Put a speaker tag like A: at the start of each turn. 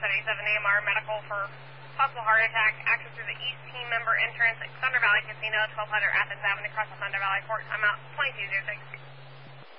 A: 77 AMR medical for possible heart attack. Access through the East team member entrance at Thunder Valley Casino, 1200 Athens Avenue, across the Thunder Valley Port. I'm out 2206.